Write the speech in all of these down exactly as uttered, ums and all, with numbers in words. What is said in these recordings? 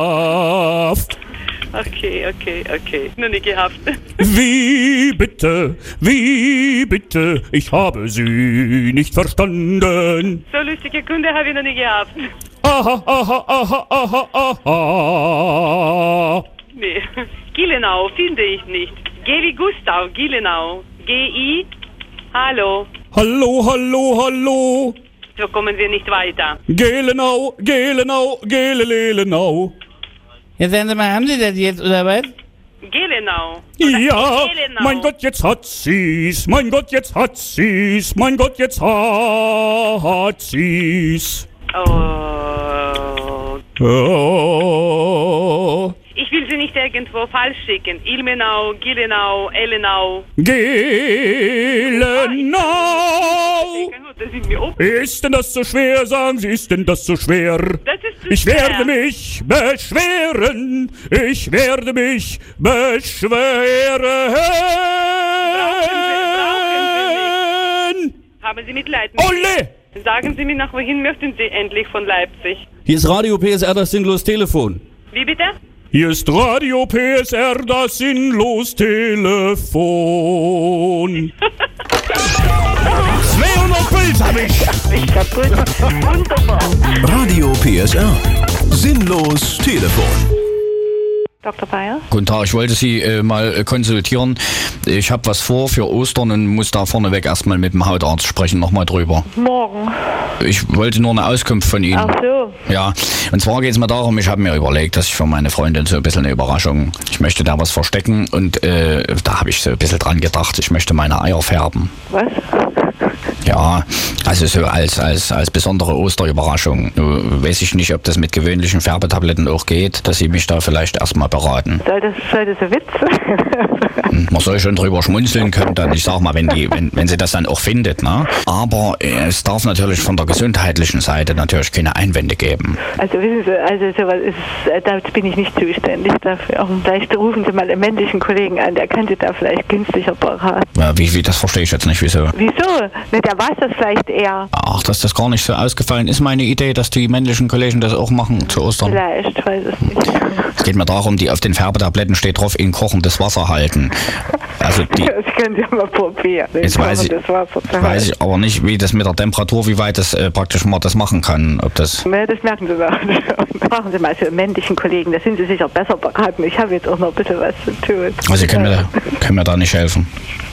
Okay, okay, okay. Noch nie gehabt. Wie bitte, wie bitte, ich habe Sie nicht verstanden. So lustige Kunde habe ich noch nie gehabt. Aha, aha, aha, aha, aha. Nee. Gielenau finde ich nicht. G wie Gustav, Gielenau. G I, hallo. Hallo, hallo, hallo. So kommen wir nicht weiter. Gelenau, Gelenau, Gelelelenau. Ja, sagen Sie mal, haben Sie das jetzt, oder was? Gelenau. Ja, Gelenau. mein Gott, jetzt hat sie's. Mein Gott, jetzt hat sie's. Mein Gott, jetzt hat sie's. Oh. Oh. Ich will sie nicht irgendwo falsch schicken. Ilmenau, Gielenau, Ellenau. Gelenau. Das ist mir ob. Ist denn das so schwer? Sagen Sie, ist denn das so schwer? Das ist zu Ich schwer. werde mich beschweren. Ich werde mich beschweren. Haben Sie Mitleid mit Olle! mir? Sagen Sie mir, nach wohin möchten Sie endlich von Leipzig? Hier ist Radio P S R, das sinnlos Telefon. Wie bitte? Hier ist Radio P S R, das sinnlos Telefon. zweihundert Puls hab ich. Ich kaputt. Wunderbar. Radio P S R. Sinnlos Telefon. Doktor Bayer? Guten Tag, ich wollte Sie äh, mal äh, konsultieren. Ich habe was vor für Ostern und muss da vorneweg erstmal mit dem Hautarzt sprechen, nochmal drüber. Morgen. Ich wollte nur eine Auskunft von Ihnen. Ach so. Ja, und zwar geht es mir darum, ich habe mir überlegt, dass ich für meine Freundin so ein bisschen eine Überraschung, ich möchte da was verstecken und äh, da habe ich so ein bisschen dran gedacht, ich möchte meine Eier färben. Was? Ja, also so als, als, als besondere Osterüberraschung. Nur weiß ich nicht, ob das mit gewöhnlichen Färbetabletten auch geht, dass Sie mich da vielleicht erstmal beraten. Soll das, soll das ein Witz? Man soll schon drüber schmunzeln können, dann, ich sag mal, wenn, die, wenn, wenn sie das dann auch findet, ne? Aber äh, es darf natürlich von der gesundheitlichen Seite natürlich keine Einwände geben. Also wissen Sie, also sowas ist, äh, da bin ich nicht zuständig dafür. Vielleicht rufen Sie mal einen männlichen Kollegen an, der könnte da vielleicht günstiger beraten. Ja, wie, wie, das verstehe ich jetzt nicht, wieso. Wieso? Ne, der weiß das vielleicht eher. Ach, dass das gar nicht so ausgefallen ist, meine Idee, dass die männlichen Kollegen das auch machen zu Ostern. Vielleicht, weiß es nicht. Es geht mir darum, die auf den Färbetabletten steht drauf, in kochendes Wasser halten. Also die, Das können Sie mal probieren. jetzt weiß ich, Das Wasser zu weiß ich aber nicht, wie das mit der Temperatur, wie weit das äh, praktisch man das machen kann. Ob das Ne, das merken Sie doch schon. Brauchen Sie mal für einen männlichen Kollegen, da sind Sie sicher besser beraten. Ich habe jetzt auch noch ein bisschen was zu tun. also Sie können mir, da, können mir da nicht helfen.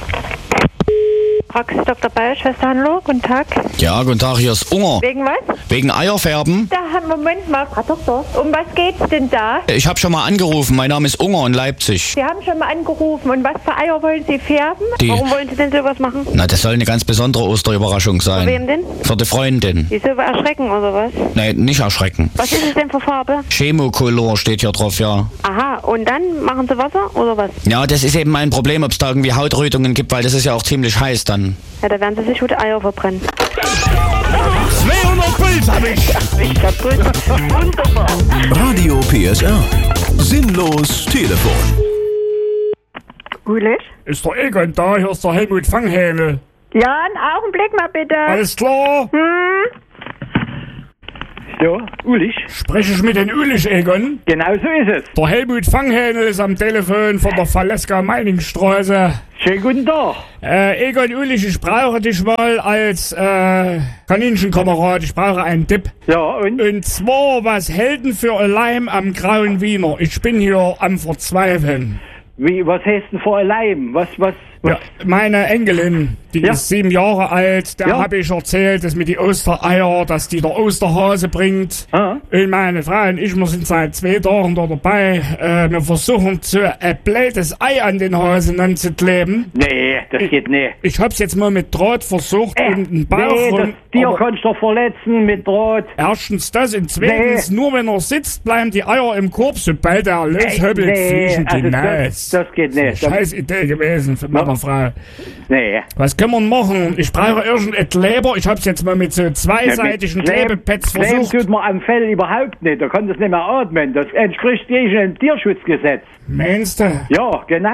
Praxis Doktor Bayer, Schwester Hanlo, guten Tag. Ja, guten Tag, hier ist Unger. Wegen was? Wegen Eierfärben. Da, Moment mal, Frau Doktor. Um was geht's denn da? Ich habe schon mal angerufen, mein Name ist Unger in Leipzig. Sie haben schon mal angerufen. Und was für Eier wollen Sie färben? Die, Warum wollen Sie denn sowas machen? na, das soll eine ganz besondere Osterüberraschung sein. Für wem denn? Für die Freundin. Die so erschrecken oder was? Nee, nicht erschrecken. Was ist es denn für Farbe? Chemocolor steht hier drauf, ja. Aha, und dann machen Sie Wasser oder was? Ja, das ist eben mein Problem, ob es da irgendwie Hautrötungen gibt, weil das ist ja auch ziemlich heiß dann. Ja, da werden Sie sich gute Eier verbrennen. zweihundert Puls hab ich. Ich kaputt. Wunderbar. Radio P S R. Sinnlos Telefon. Ulisch? Ist der Egon da? Hier ist der Helmut Fanghähne. Ja, einen Augenblick mal bitte. Alles klar? Hm? Ja, Ulich. Spreche ich mit den Ulich, Egon? Genau so ist es. Der Helmut Fanghähne ist am Telefon von der Valeska Meiningstraße. Schönen guten Tag. Äh, Egon Ulich, ich brauche dich mal als äh, Kaninchenkamerad. Ich brauche einen Tipp. Ja, und? Und zwar, was hält denn für ein Leim am Grauen Wiener? Ich bin hier am Verzweifeln. Wie, was heißt denn vor Leim? Was, was, was? Ja, meine Enkelin, die Ja. ist sieben Jahre alt, der Ja. habe ich erzählt, dass mit die Ostereier, dass die der Osterhase bringt. Ah. Und meine Frau und ich, wir sind seit zwei Tagen da dabei. Äh, wir versuchen so ein blödes Ei an den Hasen anzukleben. Nee, das geht nicht. Ich hab's jetzt mal mit Draht versucht Äh, und einen Bauch nee, das rum, Tier aber kannst du doch verletzen mit Draht. erstens das und zweitens, Nee. nur wenn er sitzt, bleiben die Eier im Korb, sobald er loshöppelt, nee, fliegen die also das- hinaus. das geht nicht. Das- Scheiß Idee gewesen für meine Frau. Nee. Was können wir machen? Ich brauche irgendein Kleber. Ich hab's jetzt mal mit so zweiseitigen Ja, mit Klebepads Kleben versucht. tut man am Fell überhaupt nicht. Da kann das nicht mehr atmen. Das entspricht dem Tierschutzgesetz. Meinst du? Ja, genau.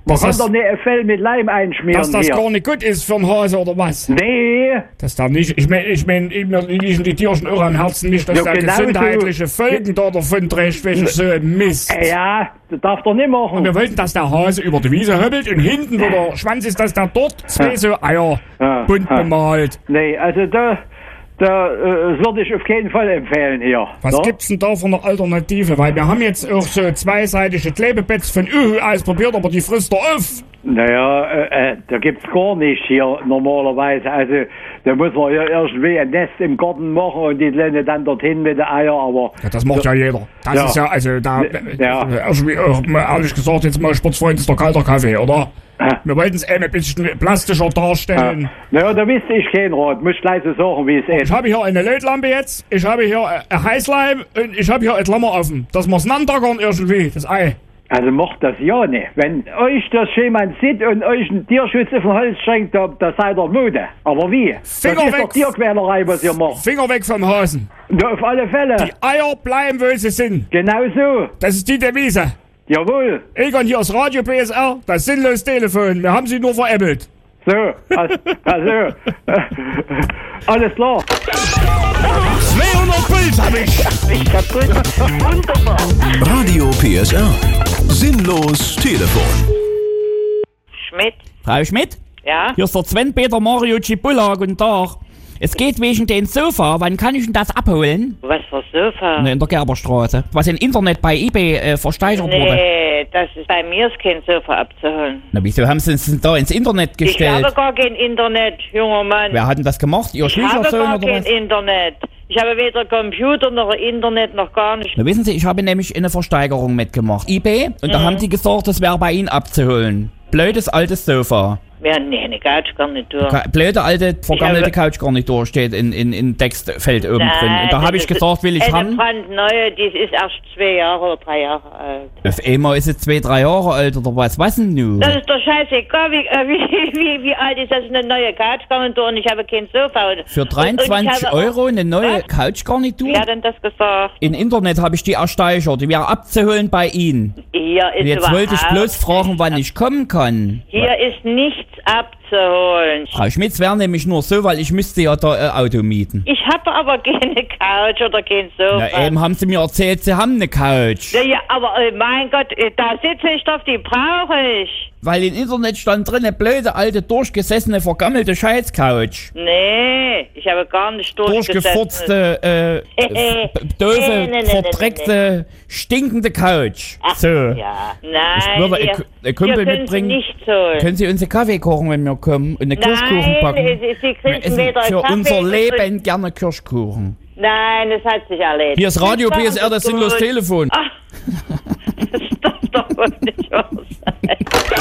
Was kann das- doch nicht ein Fell mit Leim einschmieren Dass das hier. gar nicht gut ist für einen Hase oder was? Nee, Das da nicht. Ich meine, ich mein, mir liegen die Tierchen auch am Herzen nicht, dass Ja, der genau so. gesundheitliche Folgen da davon trägt, wegen so ein Mist. äh, ja, das darf doch nicht machen. Wir wollten, dass der Hase über die Wiese hoppelt und hinten, wo der Schwanz ist, dass der dort zwei so Eier Ja. bunt Ja. bemalt. Nee, also da, da äh, würde ich auf keinen Fall empfehlen hier. Was ne? gibt's denn da für eine Alternative? Weil wir haben jetzt auch so zweiseitige Klebepads von Uhu ausprobiert, aber die frisst er auf. Naja, äh, äh, da gibt's gar nicht hier normalerweise. Also da muss man ja irgendwie ein Nest im Garten machen und die Lenne dann dorthin mit den Eier, aber... Ja, das macht ja jeder. Das Ja. ist ja, also da, Ja. äh, irgendwie auch, mal ehrlich gesagt, jetzt mal Sportsfreund ist der kalter Kaffee, oder? Ja. Wir wollten es eben ein bisschen plastischer darstellen. Naja, da wüsste ich keinen Rat. Muss gleich so sagen, wie es Ich ist. habe hier eine Lötlampe jetzt, ich habe hier äh, ein Heißleim und ich habe hier ein Klammer offen. Das muss nandackern irgendwie, das Ei. Also macht das ja nicht. Wenn euch das jemand sieht und euch einen Tierschutz auf den Hals schenkt, da, da seid ihr Mode. Aber wie? Finger das ist weg. doch Tierquälerei, was ihr macht. Finger weg vom Hasen. Ja, auf alle Fälle. Die Eier bleiben, wo sie sind. Genau so. Das ist die Devise. Jawohl. Egon, hier ist Radio P S R, das sinnlos Telefon. Wir haben sie nur veräppelt. So. Also, also. Alles klar. zweihundert Puls hab ich. Ist kaputt. Wunderbar. Radio P S R. Sinnlos Telefon. Schmidt? Frau Schmidt, Ja? hier ist der Sven-Peter Mario Cipulla, guten Tag. Es geht wegen den Sofa, wann kann ich denn das abholen? Was für Sofa? Ne, in der Gerberstraße. Was im Internet bei eBay äh, versteigert wurde. Nee, das ist bei mir ist kein Sofa abzuholen. Na, wieso haben sie es denn da ins Internet Ich gestellt? habe gar kein Internet, junger Mann. Wer hat denn das gemacht? Ihr ich habe Schwiegersohn gar oder kein was? Internet. Ich habe weder Computer noch Internet noch gar nichts. Na, wissen Sie, ich habe nämlich eine Versteigerung mitgemacht. eBay, und da haben die gesagt, das wäre bei Ihnen abzuholen. Blödes altes Sofa. Ja, nee, eine Couchgarnitur. Ka- Blöde alte, vergammelte habe- Couchgarnitur steht in, in, in Textfeld oben drin. Und da das habe ich ist gesagt, will ich eine haben. brandneue, die ist erst zwei Jahre oder drei Jahre alt. Auf einmal ist es zwei, drei Jahre alt oder was? Was denn nun? Das ist doch scheißegal, wie, äh, wie, wie, wie alt ist das eine neue Couchgarnitur und ich habe kein Sofa. Und, Für und ich dreiundzwanzig habe auch- Euro eine neue Was? Couchgarnitur? Wer hat denn das gesagt? Im Internet habe ich die ersteigert. Die wäre abzuholen bei Ihnen. Hier ist Und jetzt wollte ich überhaupt- bloß fragen, wann ich kommen kann. Hier ist nichts abzuholen. Frau Schmitz wäre nämlich nur so, weil ich müsste ja da ein Auto mieten. Ich habe aber keine Couch oder kein Sofa. Na, eben haben Sie mir erzählt, Sie haben eine Couch. Ja, ja, aber äh, mein Gott, äh, da sitze ich drauf, die brauche ich. Weil im Internet stand drin, eine blöde, alte, durchgesessene, vergammelte Scheiß-Couch. Nee, ich habe gar nicht durchgesessen. Durchgefurzte, äh, äh, b- doofe, Nee, nee, nee, nee, verdreckte, stinkende Couch. Ach, So. Ja, nein, Ich würde hier, ein- ein Kumpel hier können mitbringen. Sie nichts holen. Können Sie uns einen Kaffee kochen, wenn wir kommen? Und eine Kirschkuchen Nein, backen? Sie, Sie Wir kriegen essen weder für Kaffee unser noch- Leben gerne Kirschkuchen. Nein, das hat sich erledigt. Hier ist Radio P S R, das ist sinnlos Telefon. Ach, das darf doch wohl nicht wahr sein.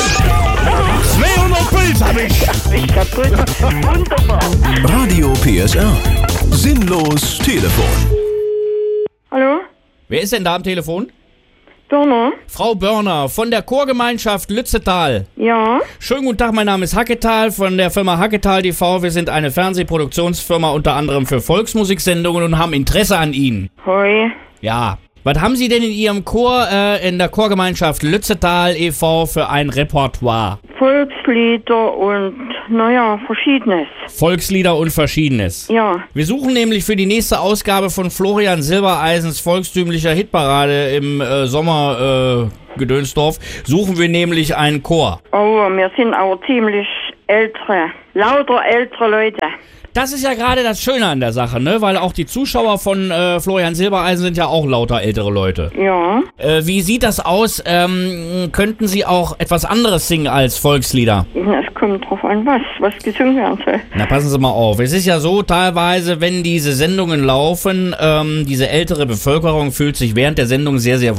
zweihundert Puls hab ich. Ist kaputt. Wunderbar. Radio P S R. Sinnlos Telefon. Hallo? Wer ist denn da am Telefon? Donner? Frau Börner von der Chorgemeinschaft Lützetal. Ja? Schönen guten Tag, mein Name ist Hacketal von der Firma Hacketal T V. Wir sind eine Fernsehproduktionsfirma unter anderem für Volksmusiksendungen und haben Interesse an Ihnen. Hoi. Ja. Was haben Sie denn in Ihrem Chor äh, in der Chorgemeinschaft Lützetal e V für ein Repertoire? Volkslieder und, naja, Verschiedenes. Volkslieder und Verschiedenes. Ja. Wir suchen nämlich für die nächste Ausgabe von Florian Silbereisens volkstümlicher Hitparade im äh, Sommer äh, Gedönsdorf, suchen wir nämlich einen Chor. Oh, wir sind aber ziemlich ältere, lauter ältere Leute. Das ist ja gerade das Schöne an der Sache, ne? Weil auch die Zuschauer von äh, Florian Silbereisen sind ja auch lauter ältere Leute. Ja. Äh, wie sieht das aus? Ähm, könnten Sie auch etwas anderes singen als Volkslieder? Es kommt drauf an, was, was gesungen werden soll. Na, passen Sie mal auf. Es ist ja so, teilweise, wenn diese Sendungen laufen, ähm, diese ältere Bevölkerung fühlt sich während der Sendung sehr, sehr